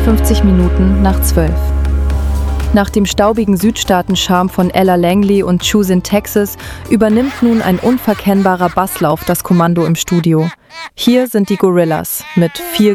52 Minuten nach 12. Nach dem staubigen Südstaaten-Charme von Ella Langley und Choose in Texas übernimmt nun ein unverkennbarer Basslauf das Kommando im Studio. Hier sind die Gorillaz mit Feel